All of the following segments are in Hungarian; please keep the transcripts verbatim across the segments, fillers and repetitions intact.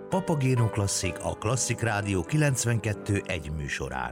Papagéno Klasszik a Klasszik Rádió kilencvenkettő egy műsorán.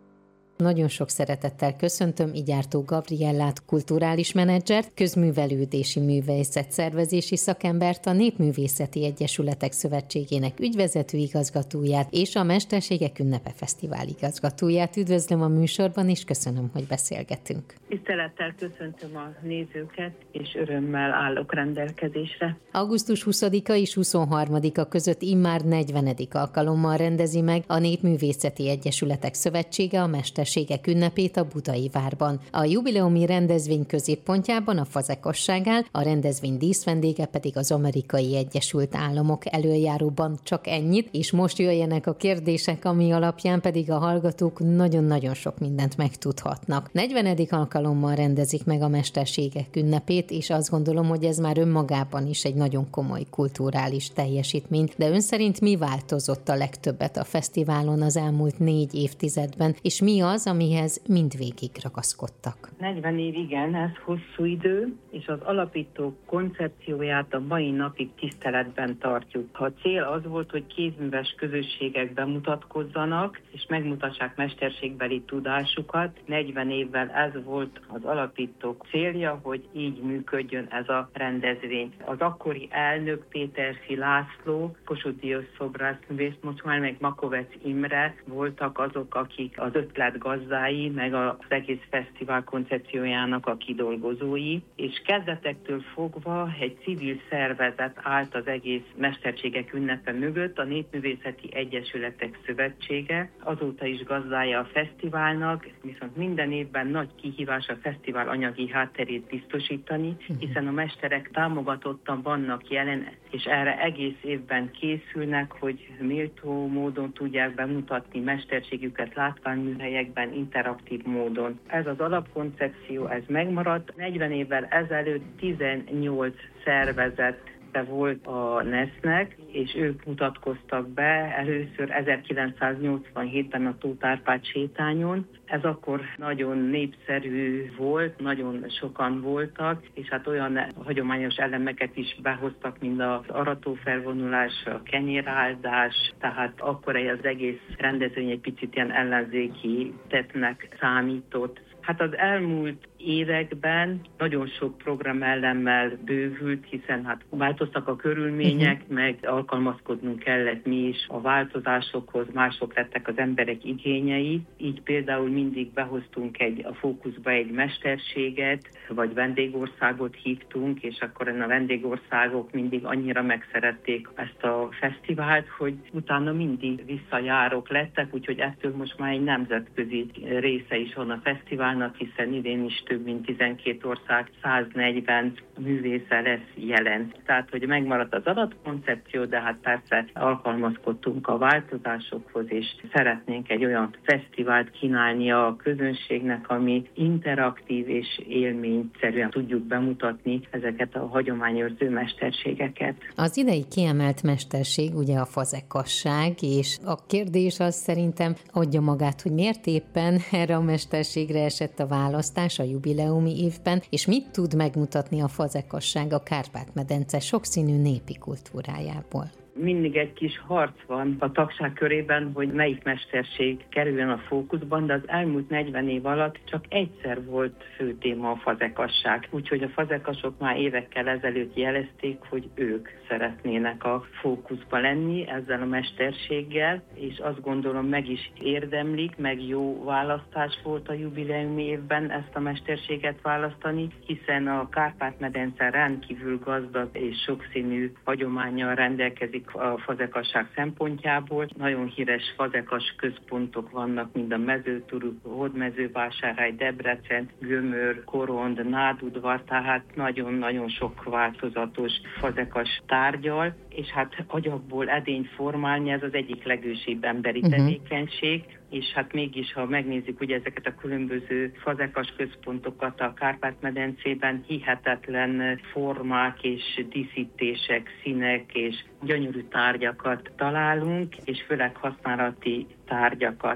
Nagyon sok szeretettel köszöntöm Igyártó Gabriellát, kulturális menedzsert, közművelődési művészetszervezési szakembert, a Népművészeti Egyesületek Szövetségének ügyvezető igazgatóját és a Mesterségek Ünnepe Fesztivál igazgatóját. Üdvözlöm a műsorban, és köszönöm, hogy beszélgetünk. Tisztelettel köszöntöm a nézőket, és örömmel állok rendelkezésre. augusztus huszadika és huszonharmadika között immár negyvenedik alkalommal rendezi meg a Népművészeti Egyesületek Szövetsége a Mesterségek Ünnepét a Budai Várban. A jubileumi rendezvény középpontjában a Fazekas áll, a rendezvény díszvendége pedig az Amerikai Egyesült Államok elöljáróban. Csak ennyit, és most jöjjenek a kérdések, ami alapján pedig a hallgatók nagyon-nagyon sok mindent megtudhatnak. negyvenedik alkalommal rendezik meg a Mesterségek Ünnepét, és azt gondolom, hogy ez már önmagában is egy nagyon komoly kulturális teljesítmény. De ön szerint mi változott a legtöbbet a fesztiválon az elmúlt négy évtizedben, és mi az, amihez mindvégig ragaszkodtak? negyven év, igen, ez hosszú idő, és az alapító koncepcióját a mai napig tiszteletben tartjuk. A cél az volt, hogy kézműves közösségek bemutatkozzanak, és megmutassák mesterségbeli tudásukat. negyven évvel ez volt az alapítók célja, hogy így működjön ez a rendezvény. Az akkori elnök Péterfi László, Kossuth Díjas szobrászművész, most már meg Makovec Imre voltak azok, akik az ötlet gazdái, meg az egész fesztivál koncepciójának a kidolgozói, és kezdetektől fogva egy civil szervezet állt az egész Mesterségek Ünnepe mögött, a Népművészeti Egyesületek Szövetsége, azóta is gazdája a fesztiválnak, viszont minden évben nagy kihívás a fesztivál anyagi hátterét biztosítani, hiszen a mesterek támogatottan vannak jelen, és erre egész évben készülnek, hogy méltó módon tudják bemutatni mesterségüket látványműhelyekben, interaktív módon. Ez az alapkoncepció, ez megmaradt. negyven évvel ezelőtt tizennyolc szervezet volt a nesznek, és ők mutatkoztak be először ezerkilencszáznyolcvanhétben a Tóth Árpád sétányon. Ez akkor nagyon népszerű volt, nagyon sokan voltak, és hát olyan hagyományos elemeket is behoztak, mint az aratófelvonulás, a kenyéráldás, tehát akkor az egész rendezvény egy picit ilyen ellenzéki tettnek számított. Hát az elmúlt években nagyon sok programelemmel bővült, hiszen hát változtak a körülmények, uh-huh. meg alkalmazkodnunk kellett mi is a változásokhoz, mások lettek az emberek igényei. Így például mindig behoztunk egy, a fókuszba egy mesterséget, vagy vendégországot hívtunk, és akkor a vendégországok mindig annyira megszerették ezt a fesztivált, hogy utána mindig visszajárok lettek, úgyhogy ettől most már egy nemzetközi része is van a fesztiválnak, hiszen idén is több mint tizenkét ország, száznegyven művésze lesz jelen. Tehát, hogy megmaradt az alapkoncepció, de hát persze alkalmazkodtunk a változásokhoz, és szeretnénk egy olyan fesztivált kínálni a közönségnek, ami interaktív és élményszerűen tudjuk bemutatni ezeket a hagyományőrző mesterségeket. Az idei kiemelt mesterség ugye a fazekasság, és a kérdés az szerintem adja magát, hogy miért éppen erre a mesterségre esett a választás a jubileumi évben, és mit tud megmutatni a fazekasság a Kárpát-medence sokszínű népi kultúrájából? Mindig egy kis harc van a tagság körében, hogy melyik mesterség kerüljön a fókuszban, de az elmúlt negyven év alatt csak egyszer volt fő téma a fazekasság. Úgyhogy a fazekasok már évekkel ezelőtt jelezték, hogy ők szeretnének a fókuszba lenni ezzel a mesterséggel, és azt gondolom meg is érdemlik, meg jó választás volt a jubileumi évben ezt a mesterséget választani, hiszen a Kárpát-medence rendkívül gazdag és sokszínű hagyománnyal rendelkezik a fazekasság szempontjából. Nagyon híres fazekas központok vannak, mind a Mezőtúr, Hódmezővásárhely, Debrecen, Gömör, Korond, Nádudvar, tehát nagyon-nagyon sok változatos fazekas tárgyal, és hát agyagból edényt formálni, ez az egyik legősibb emberi uh-huh. tevékenység, és hát mégis, ha megnézzük ugye ezeket a különböző fazekas központokat a Kárpát-medencében, hihetetlen formák és díszítések, színek és gyönyörű tárgyakat találunk, és főleg használati tárgyakat.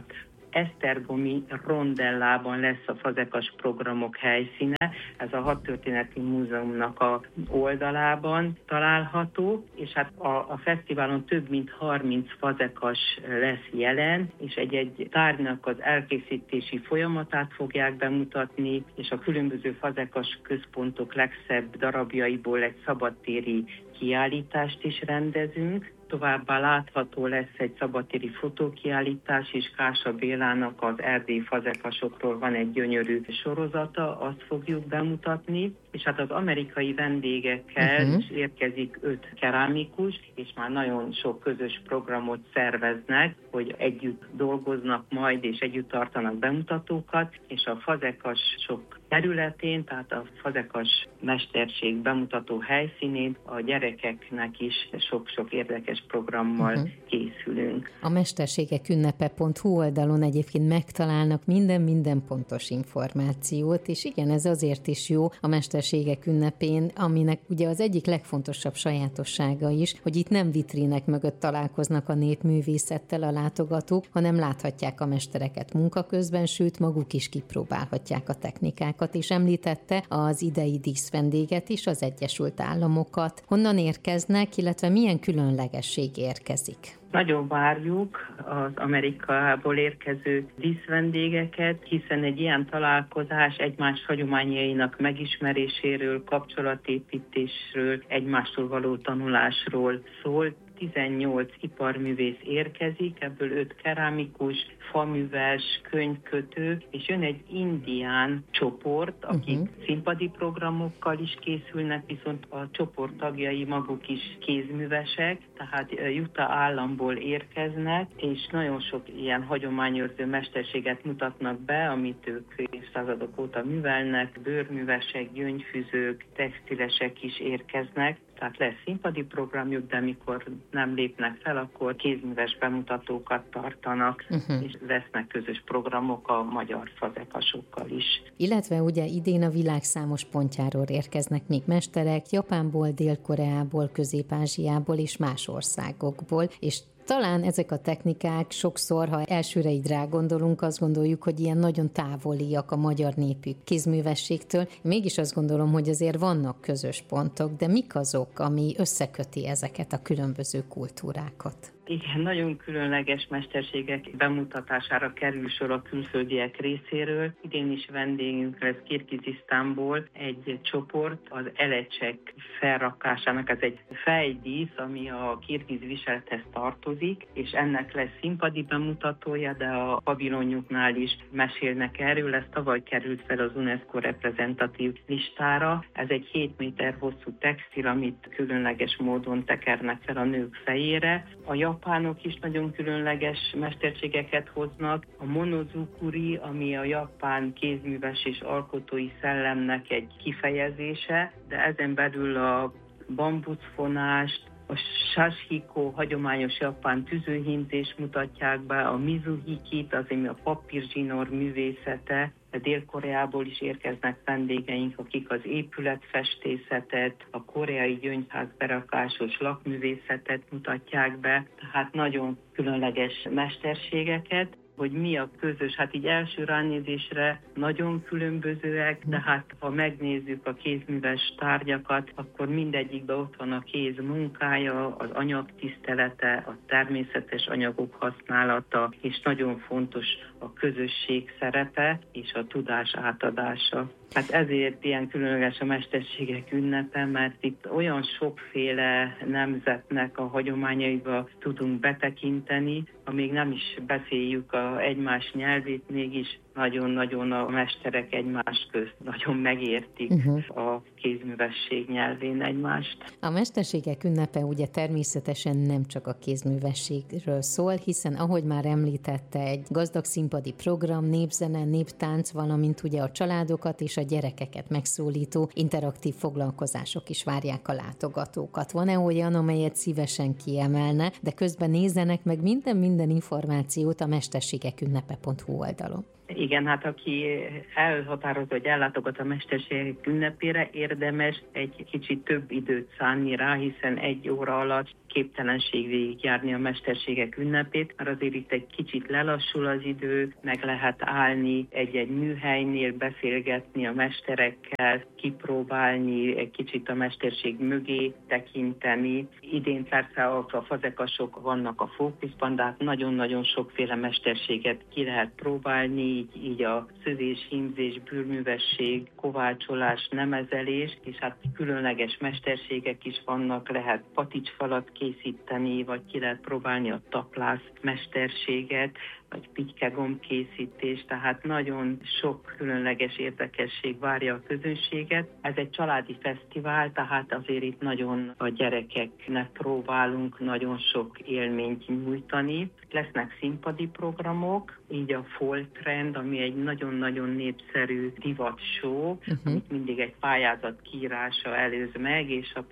esztergomi rondellában lesz a fazekas programok helyszíne. Ez a Hadtörténeti Múzeumnak a oldalában található, és hát a, a fesztiválon több mint harminc fazekas lesz jelen, és egy-egy tárgynak az elkészítési folyamatát fogják bemutatni, és a különböző fazekas központok legszebb darabjaiból egy szabadtéri kiállítást is rendezünk. Továbbá látható lesz egy szabadtéri fotókiállítás is, Kása Bélának az erdélyi fazekasokról van egy gyönyörű sorozata, azt fogjuk bemutatni, és hát az amerikai vendégekkel uh-huh. is érkezik öt kerámikus, és már nagyon sok közös programot szerveznek, hogy együtt dolgoznak majd, és együtt tartanak bemutatókat, és a fazekasok területén, tehát a fazekas mesterség bemutató helyszínén a gyerekeknek is sok-sok érdekes programmal uh-huh. készülünk. A mesterségek ünnepe pont hu oldalon egyébként megtalálnak minden-minden pontos információt, és igen, ez azért is jó a mesterségek ünnepén, aminek ugye az egyik legfontosabb sajátossága is, hogy itt nem vitrínek mögött találkoznak a népművészettel a látogatók, hanem láthatják a mestereket munka közben, sőt maguk is kipróbálhatják a technikákat, és említette az idei díszvendéget is, az Egyesült Államokat. Honnan érkeznek, illetve milyen különlegesség érkezik? Nagyon várjuk az Amerikából érkező díszvendégeket, hiszen egy ilyen találkozás egymás hagyományainak megismeréséről, kapcsolatépítésről, egymástól való tanulásról szól. tizennyolc iparművész érkezik, ebből öt kerámikus, faműves, könyvkötő, és jön egy indián csoport, akik uh-huh. színpadi programokkal is készülnek, viszont a csoport tagjai maguk is kézművesek, tehát Utah államból érkeznek, és nagyon sok ilyen hagyományőrző mesterséget mutatnak be, amit ők évszázadok óta művelnek, bőrművesek, gyöngyfüzők, textilesek is érkeznek, tehát lesz színpadi programjuk, de mikor nem lépnek fel, akkor kézműves bemutatókat tartanak, uh-huh. és lesznek közös programok a magyar fazekasokkal is. Illetve ugye idén a világ számos pontjáról érkeznek még mesterek, Japánból, Dél-Koreából, Közép-Ázsiából és más országokból, és talán ezek a technikák sokszor, ha elsőre így rágondolunk, azt gondoljuk, hogy ilyen nagyon távoliak a magyar népű kézművességtől. Mégis azt gondolom, hogy azért vannak közös pontok, de mik azok, ami összeköti ezeket a különböző kultúrákat? Igen, nagyon különleges mesterségek bemutatására kerül sor a külföldiek részéről. Idén is vendégünk lesz Kirgizisztánból egy csoport, az elecsek felrakásának, ez egy fejdísz, ami a kirgiz viselethez tartozik, és ennek lesz színpadi bemutatója, de a pavilonjuknál is mesélnek erről. Ez tavaly került fel az UNESCO reprezentatív listára. Ez egy hét méter hosszú textil, amit különleges módon tekernek fel a nők fejére. A japánok is nagyon különleges mesterségeket hoznak. A monozukuri, ami a japán kézműves és alkotói szellemnek egy kifejezése, de ezen belül a bambuszfonást, a sashiko, hagyományos japán tüzőhímzést mutatják be, a mizuhikit, az ami a papírzsinór művészete, de Dél-Koreából is érkeznek vendégeink, akik az épületfestészetet, a koreai gyöngyház berakásos lakművészetet mutatják be, tehát nagyon különleges mesterségeket. Hogy mi a közös, hát így első ránézésre nagyon különbözőek, de hát ha megnézzük a kézműves tárgyakat, akkor mindegyikben ott van a kéz munkája, az anyag tisztelete, a természetes anyagok használata, és nagyon fontos a közösség szerepe és a tudás átadása. Hát ezért ilyen különleges a mesterségek ünnepe, mert itt olyan sokféle nemzetnek a hagyományaiba tudunk betekinteni, amíg nem is beszéljük a egymás nyelvét, mégis nagyon-nagyon a mesterek egymás közt nagyon megértik uh-huh. a kézművesség nyelvén egymást. A mesterségek ünnepe ugye természetesen nem csak a kézművességről szól, hiszen ahogy már említette, egy gazdag színpadi program, népzene, néptánc, valamint ugye a családokat és a gyerekeket megszólító interaktív foglalkozások is várják a látogatókat. Van-e olyan, amelyet szívesen kiemelne, de közben nézzenek meg minden-minden információt a mesterségek ünnepe pont hu oldalon? Igen, hát aki elhatározza, hogy ellátogat a mesterségek ünnepére, érdemes egy kicsit több időt szánni rá, hiszen egy óra alatt képtelenség végigjárni a mesterségek ünnepét, mert azért itt egy kicsit lelassul az idő, meg lehet állni egy-egy műhelynél, beszélgetni a mesterekkel, kipróbálni, egy kicsit a mesterség mögé tekinteni. Idén persze a fazekasok vannak a fókuszban, de hát nagyon-nagyon sokféle mesterséget ki lehet próbálni, így, így a szövés, hímzés, bőrművesség, kovácsolás, nemezelés, és hát különleges mesterségek is vannak, lehet paticsfalat készíteni, vagy ki lehet próbálni a taplász mesterséget, vagy pitykegomb készítés, tehát nagyon sok különleges érdekesség várja a közönséget. Ez egy családi fesztivál, tehát azért itt nagyon a gyerekeknek próbálunk nagyon sok élményt nyújtani. Lesznek színpadi programok, így a Fall Trend, ami egy nagyon-nagyon népszerű divat show, uh-huh. amit mindig egy pályázat kiírása előz meg, és a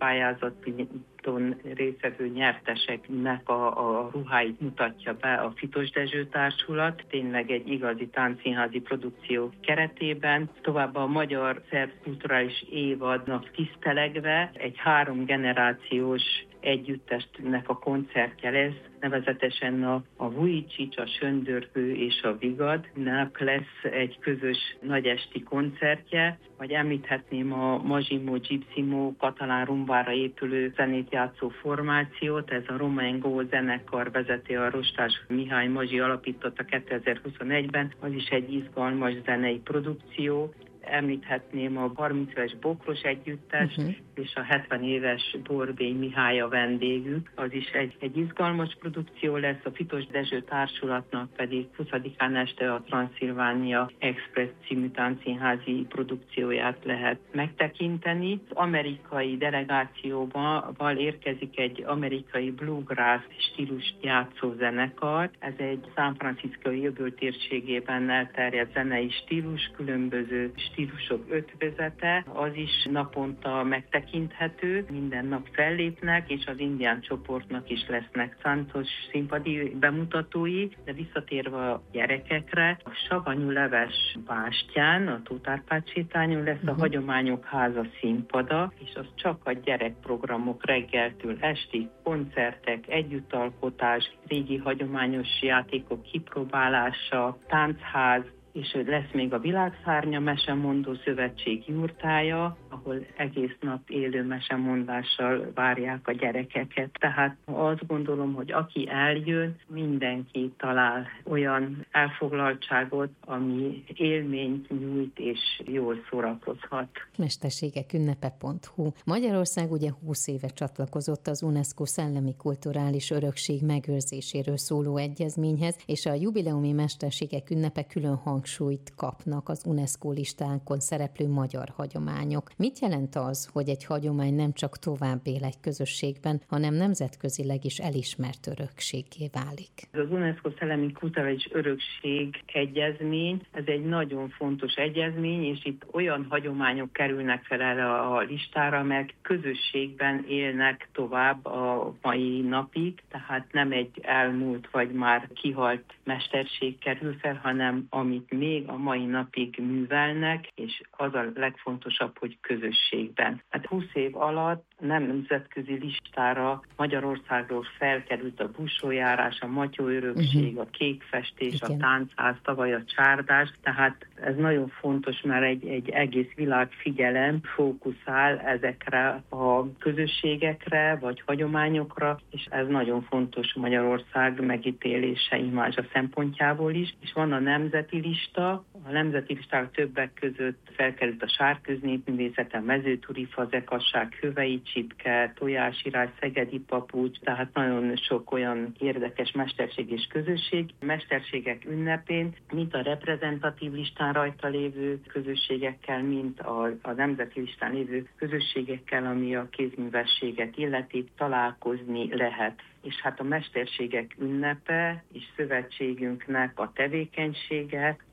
pályázaton résztvevő nyerteseknek a, a ruháit mutatja be a Fitos Dezső Társulat, tényleg egy igazi táncszínházi produkció keretében. Továbbá a Magyar Szerb Kulturális Évadnak tisztelegve egy három generációs együttesnek a koncertje lesz, nevezetesen a, a Vujicic, a Söndörgő és a Vigadnak lesz egy közös nagyesti koncertje, vagy említhetném a Mazsimo Gipsimo katalán rumbára épülő zenét játszó formációt, ez a Romengo zenekar vezeti, a Rostás Mihály Mazsi alapította kétezer-huszonegyben, az is egy izgalmas zenei produkció. Említhetném a harminc éves Bokros együttes, uh-huh. és a hetven éves Borbély Mihály a vendégük. Az is egy, egy izgalmas produkció lesz, a Fitos Dezső Társulatnak pedig huszadikán este a Transzilvánia Express című táncszínházi produkcióját lehet megtekinteni. Az amerikai delegációval érkezik egy amerikai bluegrass stílus játszó zenekar. Ez egy San Franciscoi öböl térségében elterjedt zenei stílus, különböző stílusok ötvözete, az is naponta megtekinthető, minden nap fellépnek, és az indián csoportnak is lesznek szántos színpadi bemutatói, de visszatérve a gyerekekre, a Savanyú Leves bástyán, a Tóth Árpád sétányon lesz uh-huh. a Hagyományok Háza színpada, és az csak a gyerekprogramok reggeltől estig, koncertek, együttalkotás, régi hagyományos játékok kipróbálása, táncház, és lesz még a Világszárnya Mesemondó Szövetség jurtája, ahol egész nap élő mesemondással várják a gyerekeket. Tehát azt gondolom, hogy aki eljön, mindenki talál olyan elfoglaltságot, ami élményt nyújt és jól szórakozhat. mesterségek ünnepe pont hu. Magyarország ugye húsz éve csatlakozott az UNESCO szellemi kulturális örökség megőrzéséről szóló egyezményhez, és a jubileumi mesterségek ünnepe külön hangsúlyt kapnak az UNESCO listánkon szereplő magyar hagyományok. Mit jelent az, hogy egy hagyomány nem csak tovább él egy közösségben, hanem nemzetközileg is elismert örökséggé válik? Az UNESCO szellemi kulturális örökség egyezmény, ez egy nagyon fontos egyezmény, és itt olyan hagyományok kerülnek fel erre a listára, meg közösségben élnek tovább a mai napig, tehát nem egy elmúlt vagy már kihalt mesterség kerül fel, hanem amit még a mai napig művelnek, és az a legfontosabb, hogy közösségben. Hát húsz év alatt nem nemzetközi listára Magyarországról felkerült a busójárás, a matyóörökség, uh-huh. a kékfestés, igen. a táncház, tavaly a csárdás, tehát ez nagyon fontos, mert egy, egy egész világ figyelem fókuszál ezekre a közösségekre, vagy hagyományokra, és ez nagyon fontos Magyarország megítélése, imázsa szempontjából is, és van a nemzeti lista, a nemzeti listára többek között felkerült a sárkőznépművészete, mezőturi fazekasság, hövei csipke, tojásirás, szegedi papucs, tehát nagyon sok olyan érdekes mesterség és közösség. A mesterségek ünnepén, mint a reprezentatív listán rajta lévő közösségekkel, mint a, a nemzeti listán lévő közösségekkel, ami a kézművességet illeti, találkozni lehet. És hát a mesterségek ünnepe és szövetségünknek a tevékenysége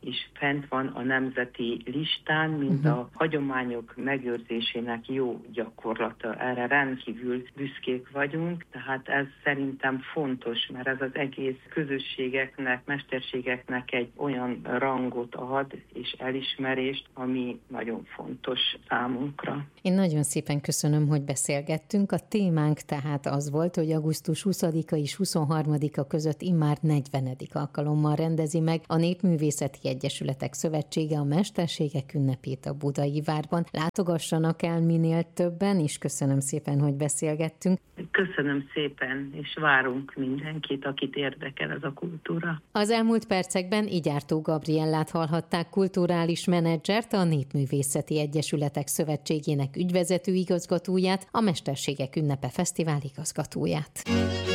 is fent van a nemzeti listán, mint a hagyományok megőrzésének jó gyakorlata. Erre rendkívül büszkék vagyunk, tehát ez szerintem fontos, mert ez az egész közösségeknek, mesterségeknek egy olyan rangot ad és elismerést, ami nagyon fontos számunkra. Én nagyon szépen köszönöm, hogy beszélgettünk. A témánk tehát az volt, hogy augusztus huszadika és huszonharmadika között immár negyvenedik alkalommal rendezi meg a Népművészeti Egyesületek Szövetsége a Mesterségek ünnepét a Budai Várban. Látogassanak el minél többen, és köszönöm szépen, hogy beszélgettünk. Köszönöm szépen, és várunk mindenkit, akit érdekel ez a kultúra. Az elmúlt percekben Igyártó Gabriellát hallhatták, kulturális menedzsert, a Népművészeti Egyesületek Szövetségének ügyvezető igazgatóját, a Mesterségek ünnepe fesztivál igazgatóját.